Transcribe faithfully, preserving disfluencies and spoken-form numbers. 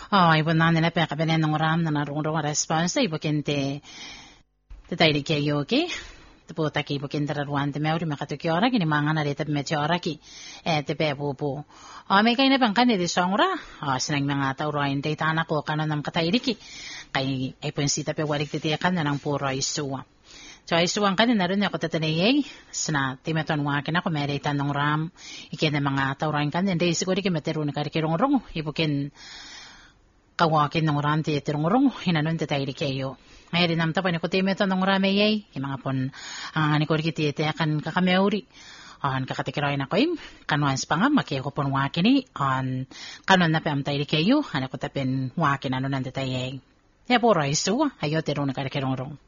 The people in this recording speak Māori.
Oh, ibu na nila pa kabilan ng ram na narungrong response ibu kente te tairi ke yoki te puta ki ibu kente raruan te meuri makatu ora kini manga na reta me ora ki eh te pe pupu oh me kay na bang kan di songra oh sinang mga tauro inte tana ko kanon nam katairi ki kay ay pensita pe warik te kan na ng puro isuwa so isuwang kan na rin ako tatanayay sina timeton wa kina ko mere tanong ram iken na mga tauro kan hindi siguro ki meteru na karikirong rong ibu ken kawakin ng ram ti tirong hinanon ti tayo kayo. Ngayon din namta pa ni ko ti meto ng ram ay yung mga pon ang ani ko kiti ti akan kakameuri an kakatikiray na ko im kanwans pa nga makiya ko pon wakin ni an kanon na pa am tayo kayo ana ko tapin wakin ano nan ti tayo. Ya puro isu ayo tirong na karikirong